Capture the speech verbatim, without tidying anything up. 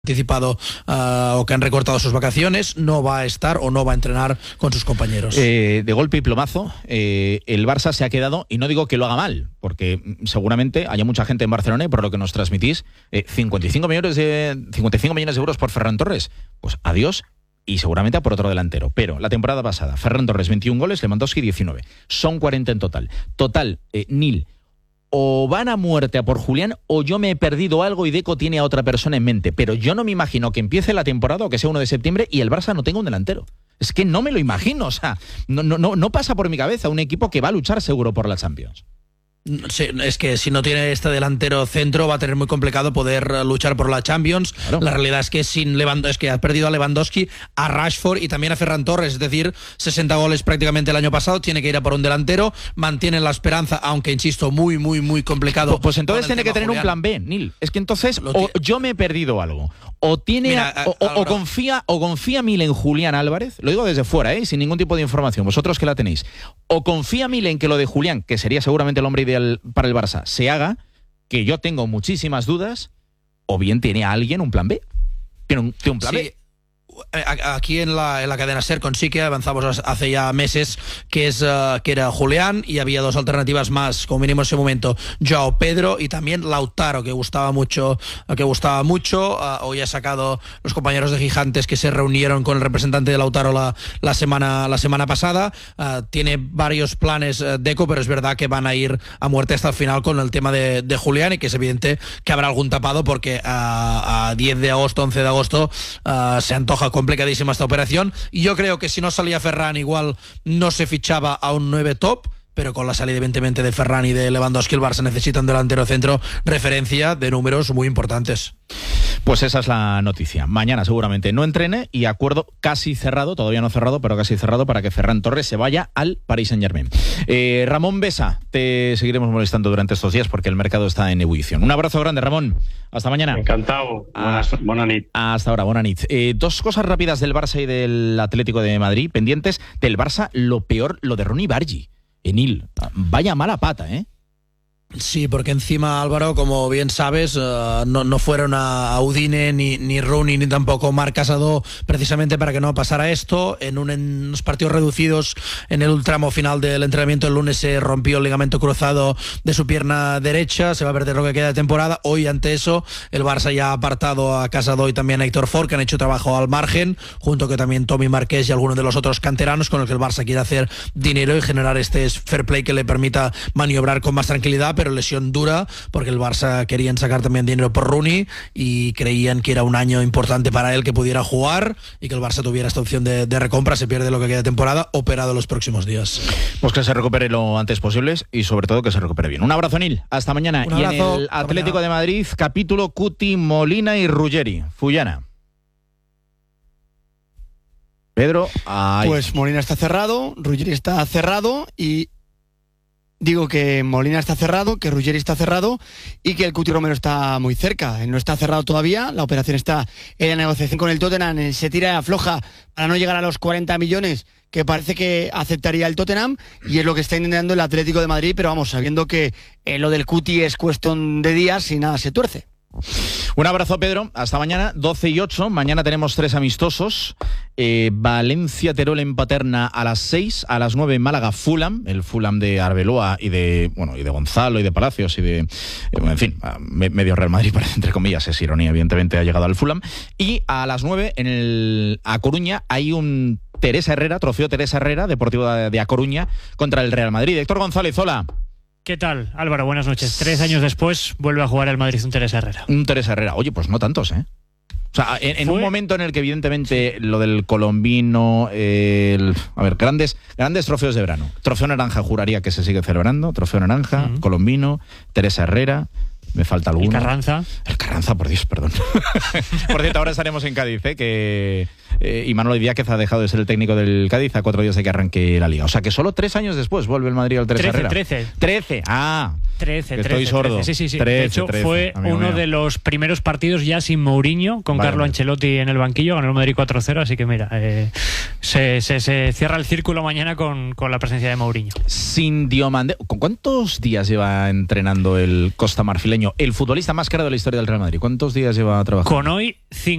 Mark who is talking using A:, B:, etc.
A: anticipado uh, o que han recortado sus vacaciones, no va a estar o no va a entrenar con sus compañeros.
B: Eh, de golpe y plomazo, eh, el Barça se ha quedado, y no digo que lo haga mal, porque seguramente haya mucha gente en Barcelona y por lo que nos transmitís, eh, cincuenta y cinco millones de, cincuenta y cinco millones de euros por Ferran Torres. Pues adiós. Y seguramente a por otro delantero. Pero la temporada pasada, Ferran Torres veintiún goles, Lewandowski diecinueve. Son cuarenta en total. Total, eh, Nil, o van a muerte a por Julián o yo me he perdido algo y Deco tiene a otra persona en mente. Pero yo no me imagino que empiece la temporada o que sea uno de septiembre y el Barça no tenga un delantero. Es que no me lo imagino. O sea, no, no, no, no pasa por mi cabeza un equipo que va a luchar seguro por la Champions.
A: Sí, es que si no tiene este delantero centro va a tener muy complicado poder luchar por la Champions. Claro. La realidad es que sin Lewandowski, es que ha perdido a Lewandowski, a Rashford y también a Ferran Torres, es decir, sesenta goles prácticamente el año pasado, tiene que ir a por un delantero, mantienen la esperanza, aunque insisto, muy, muy, muy complicado.
B: Pues, pues entonces tiene que tener Julián. Un plan B, Nil. Es que entonces o yo me he perdido algo, o tiene Mira, a, o, o, o confía o confía Mil en Julián Álvarez, lo digo desde fuera, ¿eh? Sin ningún tipo de información, vosotros que la tenéis, o confía Mil en que lo de Julián, que sería seguramente el hombre ideal para el Barça, se haga, que yo tengo muchísimas dudas, o bien tiene a alguien un plan B. Tiene un, tiene un plan sí. B.
A: Aquí en la, en la cadena SER con Sique avanzamos hace ya meses que es uh, que era Julián y había dos alternativas más, como mínimo en ese momento, Joao Pedro y también Lautaro, que gustaba mucho, que gustaba mucho. Uh, hoy ha sacado los compañeros de Gigantes que se reunieron con el representante de Lautaro la, la semana la semana pasada. Uh, tiene varios planes uh, Deco, pero es verdad que van a ir a muerte hasta el final con el tema de, de Julián y que es evidente que habrá algún tapado porque uh, a diez de agosto, once de agosto uh, se antoja complicadísima esta operación, y yo creo que si no salía Ferran igual no se fichaba a un nueve top, pero con la salida evidentemente de Ferran y de Lewandowski el Barça necesita un delantero centro referencia de números muy importantes.
B: Pues esa es la noticia. Mañana seguramente no entrene y acuerdo casi cerrado, todavía no cerrado, pero casi cerrado para que Ferran Torres se vaya al Paris Saint-Germain. Eh, Ramón Besa, te seguiremos molestando durante estos días porque el mercado está en ebullición. Un abrazo grande, Ramón. Hasta mañana.
C: Encantado. Buenas, buena nit.
B: Hasta ahora, buena nit. Eh, dos cosas rápidas del Barça y del Atlético de Madrid, pendientes. Del Barça, lo peor, lo de Ronny Bargi. Enil, vaya mala pata, ¿eh?
A: Sí, porque encima, Álvaro, como bien sabes, uh, no, no fueron a, a Udine ni, ni Rooney ni tampoco Marc Casado precisamente para que no pasara esto. En, un, en unos partidos reducidos en el tramo final del entrenamiento el lunes se rompió el ligamento cruzado de su pierna derecha, se va a perder lo que queda de temporada. Hoy ante eso el Barça ya ha apartado a Casado y también a Héctor Ford, que han hecho trabajo al margen, junto que también Tommy Marqués y algunos de los otros canteranos con el que el Barça quiere hacer dinero y generar este fair play que le permita maniobrar con más tranquilidad, pero lesión dura porque el Barça querían sacar también dinero por Rooney y creían que era un año importante para él que pudiera jugar y que el Barça tuviera esta opción de, de recompra. Se pierde lo que queda de temporada, operado los próximos días.
B: Pues que se recupere lo antes posible y sobre todo que se recupere bien. Un abrazo, Nil. Hasta mañana.
A: Un abrazo.
B: Y en el Atlético de Madrid, capítulo Cuti, Molina y Ruggeri. Fullana. Pedro. Ay.
D: Pues Molina está cerrado, Ruggeri está cerrado y digo que Molina está cerrado, que Ruggeri está cerrado y que el Cuti Romero está muy cerca. Él no está cerrado todavía, la operación está en la negociación con el Tottenham, se tira afloja para no llegar a los cuarenta millones que parece que aceptaría el Tottenham y es lo que está intentando el Atlético de Madrid, pero vamos, sabiendo que eh, lo del Cuti es cuestión de días y nada se tuerce.
B: Un abrazo, Pedro. Hasta mañana, doce y ocho. Mañana tenemos tres amistosos. Eh, Valencia-Terol en Paterna a las seis. A las nueve, Málaga-Fulham. El Fulham de Arbeloa y de bueno y de Gonzalo y de Palacios y de... Eh, en fin, medio Real Madrid, parece, entre comillas. Es ironía, evidentemente, ha llegado al Fulham. Y a las nueve, en el A Coruña, hay un Teresa Herrera, trofeo Teresa Herrera, Deportivo de A Coruña, contra el Real Madrid. Héctor González, hola.
E: ¿Qué tal, Álvaro? Buenas noches. Tres años después vuelve a jugar el Madrid un Teresa Herrera.
B: Un Teresa Herrera. Oye, pues no tantos, ¿eh? O sea, en, en un momento en el que evidentemente lo del colombino, el, a ver, grandes grandes trofeos de verano. Trofeo Naranja juraría que se sigue celebrando. Trofeo Naranja, uh-huh. Colombino, Teresa Herrera. Me falta alguno.
E: ¿El Carranza?
B: El Carranza, por Dios, perdón. Por cierto, ahora estaremos en Cádiz, ¿eh? Que eh, y Manolo Idiáquez ha dejado de ser el técnico del Cádiz a cuatro días de que arranque la Liga. O sea que solo tres años después vuelve el Madrid al Teresa Herrera.
E: trece.
B: trece. Ah.
E: trece,
B: que
E: trece,
B: estoy sordo.
E: trece, sí, sí, sí.
B: trece,
E: de hecho,
B: trece,
E: fue
B: amigo
E: uno
B: mío.
E: de los primeros partidos ya sin Mourinho, con
B: Vale,
E: Carlo
B: vale.
E: Ancelotti en el banquillo, ganó el Madrid cuatro cero, así que mira, eh, se, se, se cierra el círculo mañana con, con la presencia de Mourinho.
B: Sin Diomande, ¿con cuántos días lleva entrenando el costamarfileño, el futbolista más caro de la historia del Real Madrid? ¿Cuántos días lleva trabajando?
E: Con hoy, cinco.